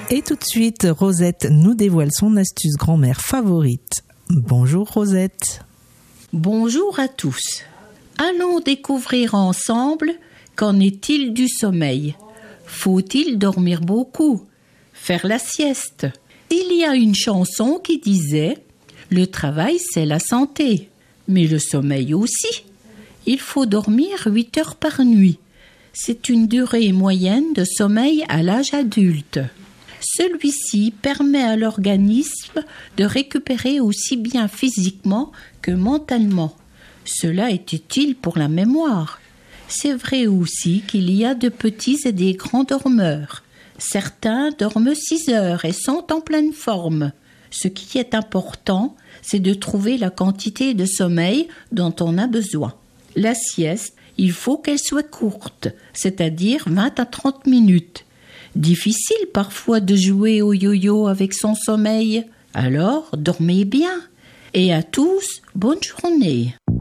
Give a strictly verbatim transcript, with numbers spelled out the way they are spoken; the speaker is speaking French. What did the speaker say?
Et tout de suite, Rosette nous dévoile son astuce grand-mère favorite. Bonjour Rosette. Bonjour à tous. Allons découvrir ensemble qu'en est-il du sommeil. Faut-il dormir beaucoup? Faire la sieste? Il y a une chanson qui disait « Le travail, c'est la santé, mais le sommeil aussi. Il faut dormir huit heures par nuit. C'est une durée moyenne de sommeil à l'âge adulte. Celui-ci permet à l'organisme de récupérer aussi bien physiquement que mentalement. Cela est utile pour la mémoire. C'est vrai aussi qu'il y a de petits et des grands dormeurs. Certains dorment six heures et sont en pleine forme. Ce qui est important, c'est de trouver la quantité de sommeil dont on a besoin. La sieste, il faut qu'elle soit courte, c'est-à-dire vingt à trente minutes. Difficile parfois de jouer au yo-yo avec son sommeil. Alors, dormez bien. Et à tous, bonne journée.